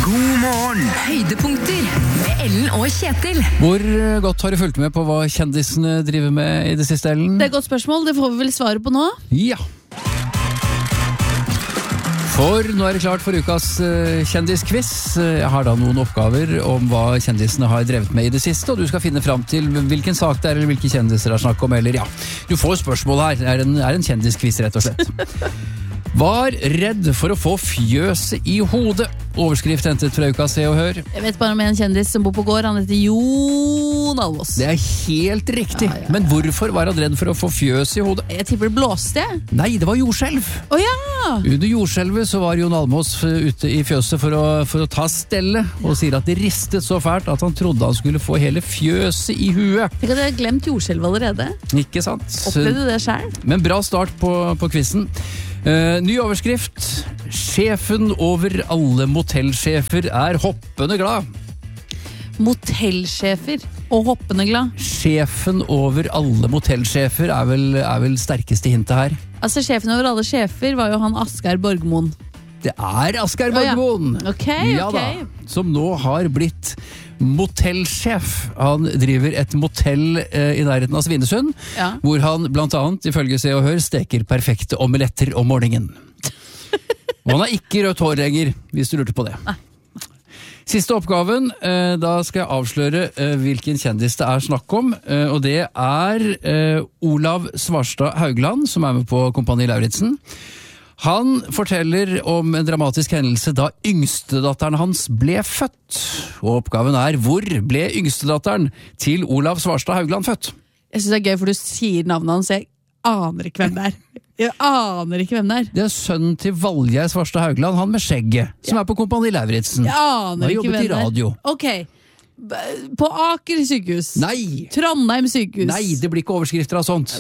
God morgen. Høydepunkter med Ellen og Kjetil. Hvor godt har du fulgt med på hva kjendisene driver med i det siste, Ellen? Det er et godt spørsmål, det får vi vel svare på nå. Ja. For nå er det klart for ukas kjendisquiz. Jeg har da noen oppgaver om hva kjendisene har drevet med i det siste, og du skal finne fram til hvilken sak det er, eller hvilke kjendiser det er snakk om, eller ja. Du får spørsmål her. Det er en kjendisquiz, rett og slett. Var redd for å få fjøset i hodet. Overskrift hentet fra uka Se og Hør. Jeg vet bare om en kjendis som bor på gård, han heter Jon Almaas. Det er helt riktig, men hvorfor var han redd for å få fjøs i hodet? Jeg tipper det blåste. Nei, det var jordskjelv. Åja! Under jordskjelvet så var Jon Almaas ute i fjøset for å ta stelle, og sier at det ristet så fælt at han trodde han skulle få hele fjøset i huet. Tenk at jeg har glemt jordskjelv allerede. Ikke sant? Opplevde du det selv? Men bra start på quizen. Ny overskrift. Sjefen over alle motellsjefer er hoppende glad. Motellsjefer og hoppende glad. Sjefen over alle motellsjefer er vel sterkeste hintet her. Altså, sjefen over alle sjefer var jo han Asgeir Borgmoen. Det er Asgeir Borgmoen. Ok. Ja da, som nå har blitt motellsjef. Han driver et motell i nærheten av Svinesund, hvor han blant annet, ifølge Se og Hør, steker perfekte omeletter om morgenen. Og han har ikke rødt hår lenger, hvis du lurte på det. Nei. Siste oppgaven, da skal jeg avsløre hvilken kjendis det er snakk om, og det er Olav Svarstad Haugland, som er med på Kompani Lauritzen. Han forteller om en dramatisk hendelse da yngstedatteren hans ble født. Og oppgaven er, hvor ble yngstedatteren til Olav Svarstad Haugland født? Jeg synes det er gøy, for du sier navnet hans, jeg aner ikke hvem det er. Jeg aner ikke hvem det er. Det er sønnen til Valgeir Svarstad Haugland, han med skjegget, som er på Kompani Lauritzen. Jeg aner ikke hvem det er. Han har jobbet i radio. Ok, på Aker sykehus. Nei! Trondheim sykehus. Nei, det blir ikke overskrifter av sånt.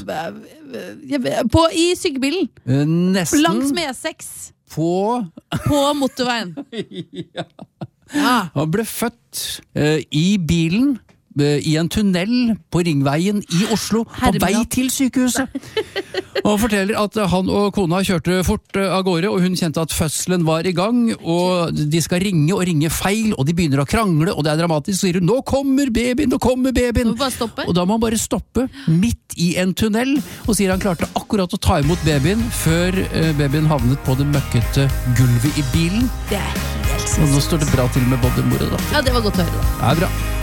I sykebilen. Nesten. Langs med E6. På motorveien. Ja. Han ble født i bilen, i en tunnel på Ringveien i Oslo, på vei til sykehuset. Og han forteller at han og kona kjørte fort av gårde, og hun kjente at fødselen var i gang, og de skal ringe feil, og de begynner å krangle, og det er dramatisk, så sier hun, nå kommer babyen! Må bare stoppe. Og da må han bare stoppe midt i en tunnel, og sier han klarte akkurat å ta imot babyen, før babyen havnet på det møkkete gulvet i bilen. Det er helt Og nå står det bra til med både mor og datter. Ja, det var godt å høre da. Det er bra.